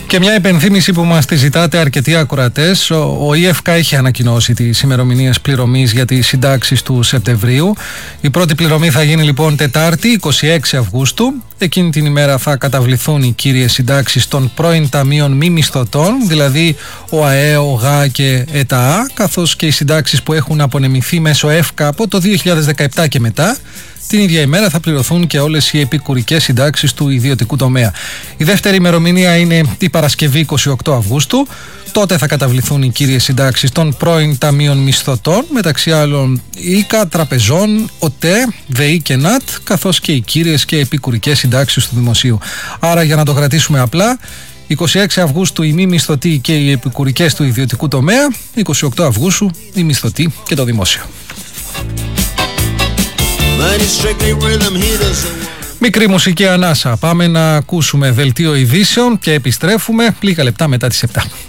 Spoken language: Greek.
Και μια υπενθύμηση που μας τη ζητάτε αρκετοί ακροατές. Ο ΙΕΦΚΑ έχει ανακοινώσει τις ημερομηνίες πληρωμής για τις συντάξεις του Σεπτεμβρίου. Η πρώτη πληρωμή θα γίνει λοιπόν Τετάρτη, 26 Αυγούστου. Εκείνη την ημέρα θα καταβληθούν οι κύριες συντάξεις των πρώην ταμείων μη μισθωτών, δηλαδή ο ΑΕ, ο ΓΑ και ΕΤΑΑ, καθώς και οι συντάξεις που έχουν απονεμηθεί μέσω ΕΦΚΑ από το 2017 και μετά. Την ίδια ημέρα θα πληρωθούν και όλες οι επικουρικές συντάξεις του ιδιωτικού τομέα. Η δεύτερη ημερομηνία είναι η Παρασκευή 28 Αυγούστου. Τότε θα καταβληθούν οι κύριες συντάξεις των πρώην ταμείων μισθωτών, μεταξύ άλλων ΙΚΑ, τραπεζών, ΟΤΕ, ΔΕΗ και ΝΑΤ, καθώς και οι κύριες και επικουρικές συντάξεις του δημοσίου. Άρα, για να το κρατήσουμε απλά, 26 Αυγούστου οι μη μισθωτοί και οι επικουρικές του ιδιωτικού τομέα, 28 Αυγούστου οι μισθωτοί και το δημόσιο. Μικρή μουσική ανάσα. Πάμε να ακούσουμε δελτίο ειδήσεων και επιστρέφουμε λίγα λεπτά μετά τις 7.